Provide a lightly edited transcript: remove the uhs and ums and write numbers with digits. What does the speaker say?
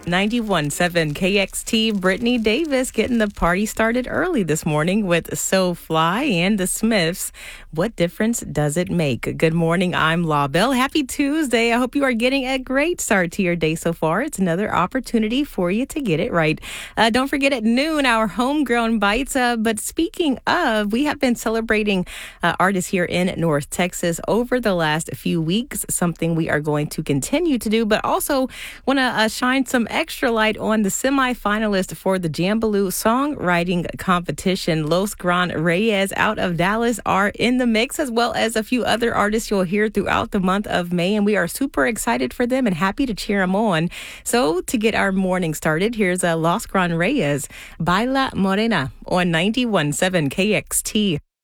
91.7 KXT, Brittany Davis getting the party started early this morning with So Fly and the Smiths. What difference does it make? Good morning, I'm La Belle. Happy Tuesday. I hope you are getting a great start to your day so far. It's another opportunity for you to get it right. Don't forget at noon, our homegrown bites. But speaking of, we have been celebrating artists here in North Texas over the last few weeks, something we are going to continue to do, but also want to shine some extra light on the semifinalist for the Jambaloo Songwriting Competition. Los Gran Reyes out of Dallas are in the mix, as well as a few other artists you'll hear throughout the month of May, and we are super excited for them and happy to cheer them on. So to get our morning started, here's Los Gran Reyes, Baila Morena on 91.7 KXT.